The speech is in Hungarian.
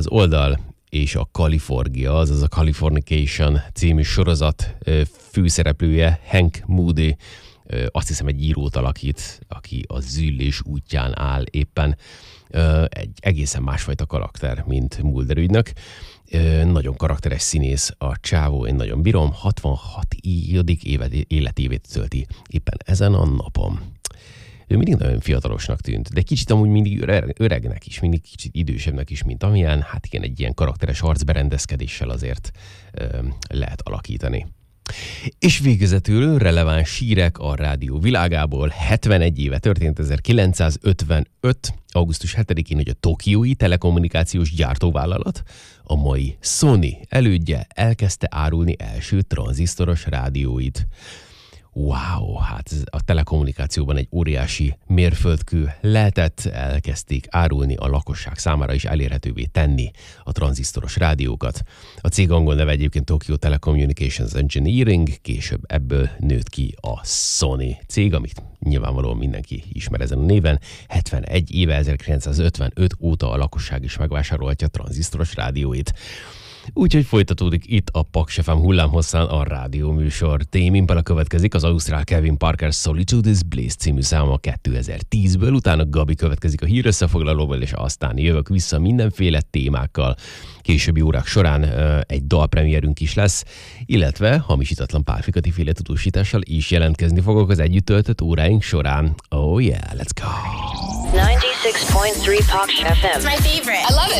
az oldal és a California, azaz a Californication című sorozat főszereplője, Hank Moody, azt hiszem egy írót alakít, aki a züllés útján áll éppen. Egy egészen másfajta karakter, mint Mulder ügynök. Nagyon karakteres színész a csávó, én nagyon bírom, 66 életévét tölti éppen ezen a napon. Ő mindig nagyon fiatalosnak tűnt, de kicsit amúgy mindig öregnek is, mindig kicsit idősebbnek is, mint amilyen, hát igen, egy ilyen karakteres arcberendezkedéssel azért lehet alakítani. És végezetül releváns hírek a rádió világából. 71 éve történt 1955. augusztus 7-én, hogy a tokiói telekommunikációs gyártóvállalat, a mai Sony elődje elkezdte árulni első tranzisztoros rádióit. Wow, hát a telekommunikációban egy óriási mérföldkő lehetett, elkezdték árulni a lakosság számára is elérhetővé tenni a tranzisztoros rádiókat. A cég angol neve egyébként Tokyo Telecommunications Engineering, később ebből nőtt ki a Sony cég, amit nyilvánvalóan mindenki ismer ezen a néven. 71 éve, 1955 óta a lakosság is megvásárolhatja a tranzisztoros rádióit. Úgyhogy folytatódik itt a Paks FM hullámhosszán a rádióműsor. Tame Impala következik, az ausztrál Kevin Parker Solitude is Bliss című száma 2010-ből, utána Gabi következik a hírösszefoglalóval, és aztán jövök vissza mindenféle témákkal. Későbbi órák során egy dalpremierünk is lesz, illetve hamisítatlan párfikati féle tudósítással is jelentkezni fogok az együtt töltött óráink során. Oh yeah, let's go! 96.3 Paks FM. It's my favorite. I love it.